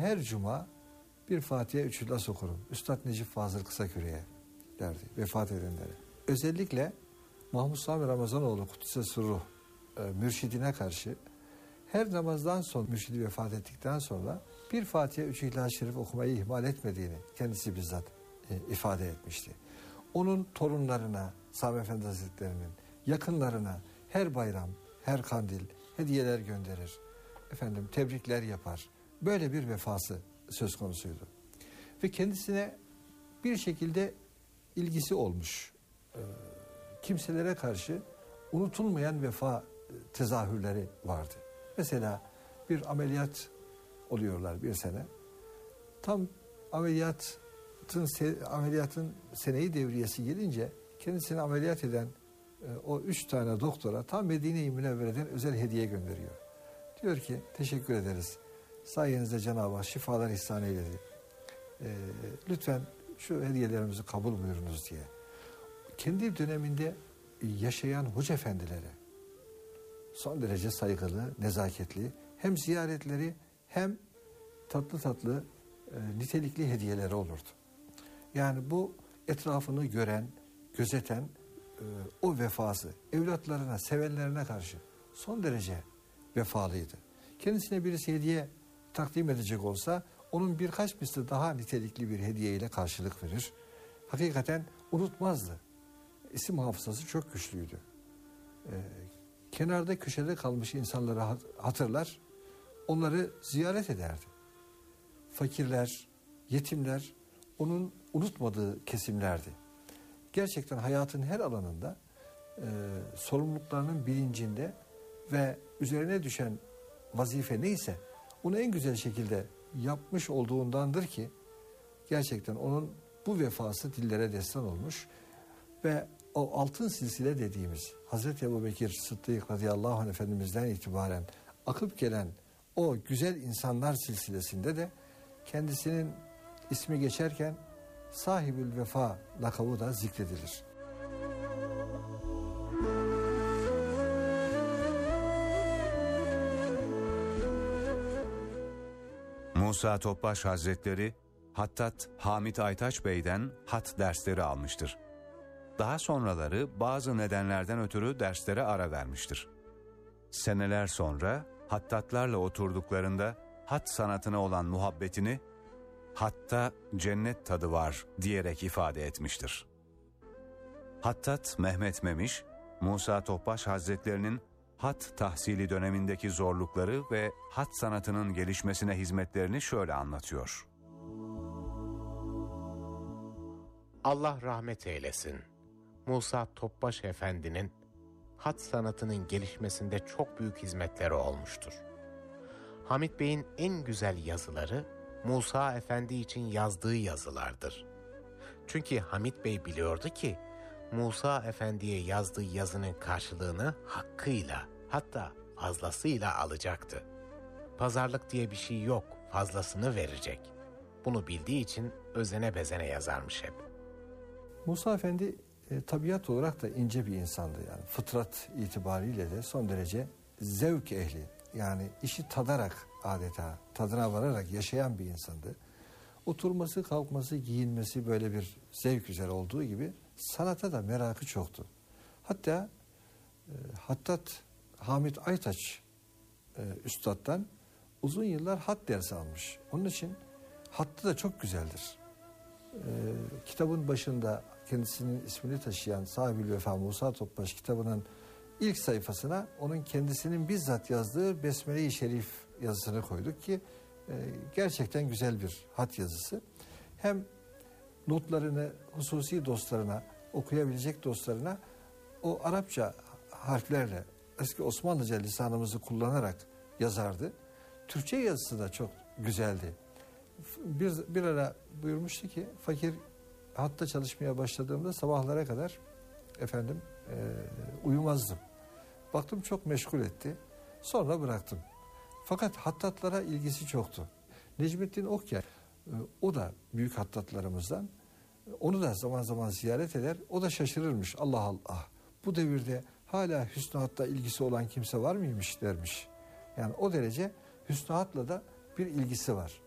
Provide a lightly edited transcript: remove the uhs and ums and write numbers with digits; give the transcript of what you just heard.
her cuma bir Fatiha 3 İhlas okurum. Üstad Necip Fazıl Kısaküre'ye derdi vefat edenlere. Özellikle Mahmud Sami Ramazanoğlu Kuddisesi Ruh mürşidine karşı her namazdan sonra, mürşidi vefat ettikten sonra bir Fatiha 3 İhlas-ı Şerif okumayı ihmal etmediğini kendisi bizzat ifade etmişti. Onun torunlarına, Sami Efendi Hazretleri'nin yakınlarına her bayram, her kandil hediyeler gönderir. Efendim tebrikler yapar. Böyle bir vefası söz konusuydu. Ve kendisine bir şekilde ilgisi olmuş. Kimselere karşı unutulmayan vefa tezahürleri vardı. Mesela bir ameliyat oluyorlar bir sene. Tam ameliyatın seneyi devriyesi gelince kendisini ameliyat eden o 3 tane doktora tam Medine-i Münevvere'den özel hediye gönderiyor. Diyor ki teşekkür ederiz. Sayenizde Cenab-ı Hak şifalar ihsan eyledi. Lütfen şu hediyelerimizi kabul buyurunuz diye. Kendi döneminde yaşayan hoca efendilere son derece saygılı, nezaketli hem ziyaretleri hem tatlı tatlı nitelikli hediyeleri olurdu. Yani bu etrafını gören, gözeten o vefası evlatlarına, sevenlerine karşı son derece vefalıydı. Kendisine birisi hediye takdim edecek olsa onun birkaç misli daha nitelikli bir hediye ile karşılık verir. Hakikaten unutmazdı. İsim hafızası çok güçlüydü. Kenarda köşede kalmış insanları hatırlar, onları ziyaret ederdi. Fakirler, yetimler onun unutmadığı kesimlerdi. Gerçekten hayatın her alanında sorumluluklarının bilincinde ve üzerine düşen vazife neyse onu en güzel şekilde yapmış olduğundandır ki gerçekten onun bu vefası dillere destan olmuş ve o altın silsile dediğimiz Hazreti Ebubekir Sıddık radıyallahu anh Efendimiz'den itibaren akıp gelen o güzel insanlar silsilesinde de kendisinin ismi geçerken sahibül vefa lakabı da zikredilir. Musa Topbaş Hazretleri, Hattat Hamit Aytaç Bey'den hat dersleri almıştır. Daha sonraları bazı nedenlerden ötürü derslere ara vermiştir. Seneler sonra hattatlarla oturduklarında hat sanatına olan muhabbetini hatta cennet tadı var diyerek ifade etmiştir. Hattat Mehmet Memiş, Musa Topbaş Hazretlerinin hat tahsili dönemindeki zorlukları ve hat sanatının gelişmesine hizmetlerini şöyle anlatıyor. Allah rahmet eylesin. Musa Topbaş Efendi'nin hat sanatının gelişmesinde çok büyük hizmetleri olmuştur. Hamit Bey'in en güzel yazıları Musa Efendi için yazdığı yazılardır. Çünkü Hamit Bey biliyordu ki Musa Efendi'ye yazdığı yazının karşılığını hakkıyla, hatta fazlasıyla alacaktı. Pazarlık diye bir şey yok, fazlasını verecek. Bunu bildiği için özene bezene yazarmış hep. Musa Efendi tabiat olarak da ince bir insandı yani. Fıtrat itibariyle de son derece zevk ehli. Yani işi tadarak adeta, tadına vararak yaşayan bir insandı. Oturması, kalkması, giyinmesi böyle bir zevk üzere olduğu gibi sanata da merakı çoktu. Hatta Hattat Hamit Aytaç üstaddan uzun yıllar hat dersi almış. Onun için hattı da çok güzeldir. Kitabın başında kendisinin ismini taşıyan Sahibül Vefa Musa Topbaş kitabının ilk sayfasına onun kendisinin bizzat yazdığı Besmele-i Şerif yazısını koyduk ki gerçekten güzel bir hat yazısı. Hem notlarını hususi dostlarına, okuyabilecek dostlarına o Arapça harflerle eski Osmanlıca lisanımızı kullanarak yazardı. Türkçe yazısı da çok güzeldi. Bir ara buyurmuştu ki fakir hatta çalışmaya başladığımda sabahlara kadar uyumazdım. Baktım çok meşgul etti. Sonra bıraktım. Fakat hattatlara ilgisi çoktu. Necmettin Okyay o da büyük hattatlarımızdan. Onu da zaman zaman ziyaret eder. O da şaşırırmış. Allah Allah. Bu devirde hala hüsnü hatta ilgisi olan kimse var mıymış dermiş. Yani o derece hüsnü hatla da bir ilgisi var.